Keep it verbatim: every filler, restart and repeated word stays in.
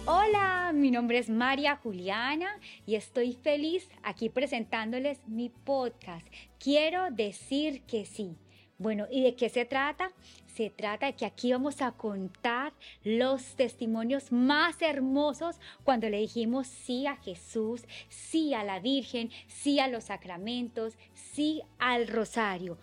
Hola, mi nombre es María Juliana y estoy feliz aquí presentándoles mi podcast. Quiero decir que sí. Bueno, ¿y de qué se trata? Se trata de que aquí vamos a contar los testimonios más hermosos cuando le dijimos sí a Jesús, sí a la Virgen, sí a los sacramentos, sí al rosario.